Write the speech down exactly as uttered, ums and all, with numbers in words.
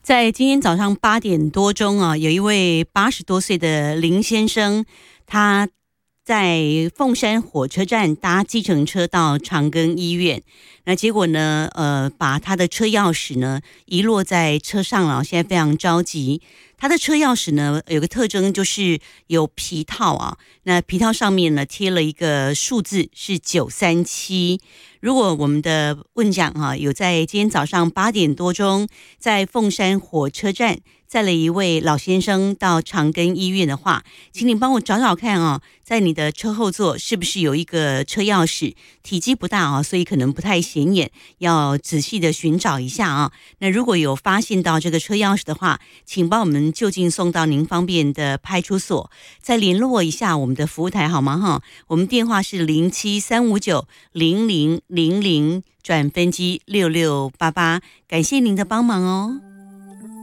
在今天早上八点多钟啊，有一位八十多岁的林先生，他在凤山火车站搭计程车到长庚医院，那结果呢，呃，把他的车钥匙呢遗落在车上了，现在非常着急。他的车钥匙呢有个特征，就是有皮套啊，那皮套上面呢贴了一个数字是九三七。如果我们的问讲啊有在今天早上八点多钟在凤山火车站载了一位老先生到长庚医院的话，请你帮我找找看啊，在你的车后座是不是有一个车钥匙，体积不大啊，所以可能不太显眼，要仔细的寻找一下啊。那如果有发现到这个车钥匙的话，请帮我们就近送到您方便的派出所，再联络一下我们的服务台好吗哈？我们电话是零七三五九零零零零转分机六六八八，感谢您的帮忙哦。